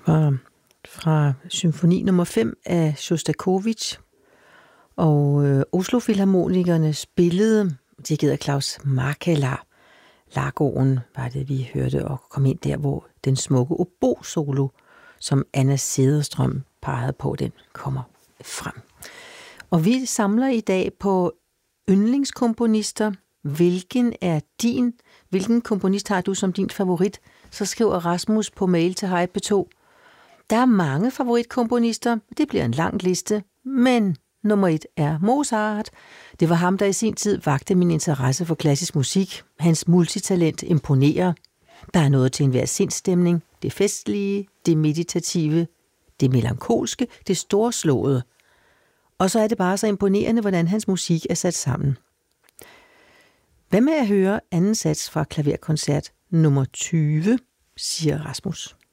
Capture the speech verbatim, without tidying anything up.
var fra symfoni nummer fem af Sjostakovitj, og øh, Oslo Filharmonikerne spillede, de hedder Klaus Markela. Lagården var det, vi hørte, og kom ind der, hvor den smukke obo-solo, som Anna Cederstrøm pegede på, den kommer frem. Og vi samler i dag på yndlingskomponister. Hvilken er din? Hvilken komponist har du som din favorit? Så skriver Rasmus på mail til hej p to. Der er mange favoritkomponister. Det bliver en lang liste, men nummer et er Mozart. Det var ham, der i sin tid vakte min interesse for klassisk musik. Hans multitalent imponerer. Der er noget til enhver sindsstemning. Det festlige, det meditative, det melankolske, det storslåede. Og så er det bare så imponerende, hvordan hans musik er sat sammen. Hvad med at høre anden sats fra klaverkoncert nummer tyve, siger Rasmus.